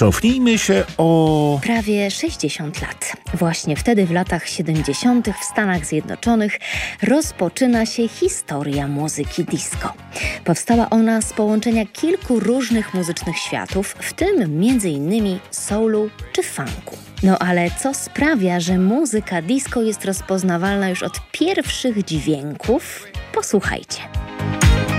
Cofnijmy się o... Prawie 60 lat. Właśnie wtedy w latach 70. w Stanach Zjednoczonych rozpoczyna się historia muzyki disco. Powstała ona z połączenia kilku różnych muzycznych światów, w tym m.in. soulu czy funku. No ale co sprawia, że muzyka disco jest rozpoznawalna już od pierwszych dźwięków? Posłuchajcie.